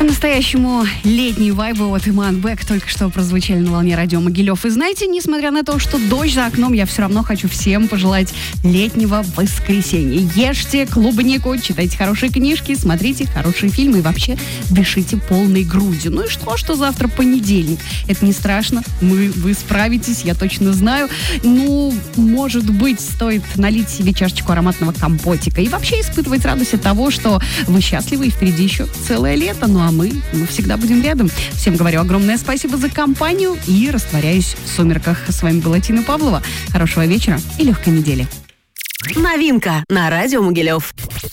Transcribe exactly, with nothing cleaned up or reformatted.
По-настоящему летние вайбы от Иман Бек только что прозвучали на волне радио Могилев. И знаете, несмотря на то, что дождь за окном, я все равно хочу всем пожелать летнего воскресенья. Ешьте клубнику, читайте хорошие книжки, смотрите хорошие фильмы и вообще дышите полной грудью. Ну и что, что завтра понедельник? Это не страшно, мы, вы справитесь, я точно знаю. Ну, может быть, стоит налить себе чашечку ароматного компотика и вообще испытывать радость от того, что вы счастливы и впереди еще целое лето. Ну а мы, мы всегда будем рядом. Всем говорю огромное спасибо за компанию и растворяюсь в сумерках. С вами была Тина Павлова. Хорошего вечера и легкой недели. Новинка на радио Могилев.